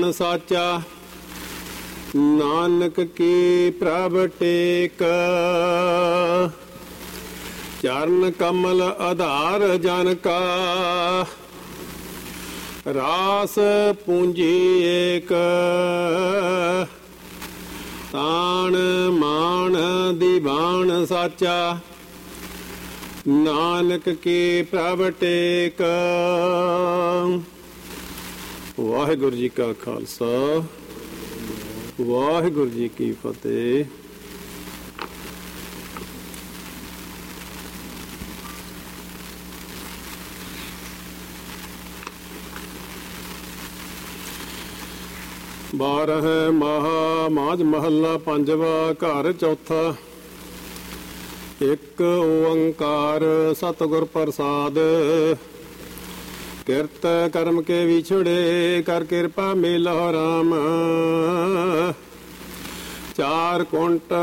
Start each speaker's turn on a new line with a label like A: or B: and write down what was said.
A: ਬਾਣ ਸਾਚਾ। ਨਾਨਕ ਕੀ ਪ੍ਰਭ ਟੇਕ, ਚਰਨ ਕਮਲ ਆਧਾਰ ਜਨ ਕਾ। ਰਾਸ ਪੂੰਜੀ ਏਕ, ਤਾਣ ਮਾਣ ਦੀਵਾਨ ਸਾਚਾ। ਨਾਨਕ ਕੀ ਪ੍ਰਭ ਟੇਕ। ਵਾਹਿਗੁਰੂ ਜੀ ਕਾ ਖਾਲਸਾ, ਵਾਹਿਗੁਰੂ ਜੀ ਕੀ ਫਤਿਹ। ਬਾਰਹ ਮਹਾ ਮਾਝ ਮਹੱਲਾ ਪੰਜਵਾ। ਘਰ ਚੌਥਾ। ਇੱਕ ਓੰਕਾਰ ਸਤਿਗੁਰ ਪ੍ਰਸਾਦ। ਕਿਰਤ ਕਰਮ ਕੇ ਵਿਛੜੇ, ਕਰ ਕਿਰਪਾ ਮਿਲਹੁ ਰਾਮ। ਚਾਰ ਕੁੰਟ